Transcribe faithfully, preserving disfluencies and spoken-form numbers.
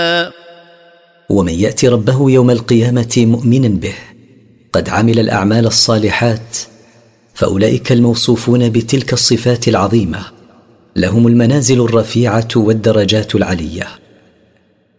ومن يأتي ربه يوم القيامة مؤمنا به قد عمل الأعمال الصالحات فأولئك الموصوفون بتلك الصفات العظيمة لهم المنازل الرفيعة والدرجات العلية.